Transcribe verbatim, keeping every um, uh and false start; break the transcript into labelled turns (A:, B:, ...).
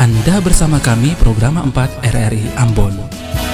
A: Anda bersama kami program empat R R I Ambon.